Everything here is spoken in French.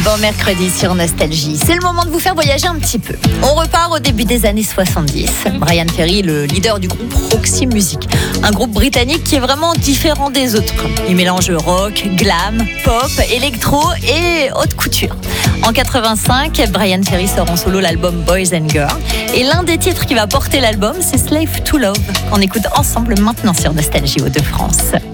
Bon mercredi sur Nostalgie, c'est le moment de vous faire voyager un petit peu. On repart au début des années 70. Brian Ferry, le leader du groupe Roxy Music, un groupe britannique qui est vraiment différent des autres. Il mélange rock, glam, pop, électro et haute couture. En 85, Brian Ferry sort en solo l'album Boys and Girls et l'un des titres qui va porter l'album, c'est Slave to Love. On écoute ensemble maintenant sur Nostalgie Hauts-de-France.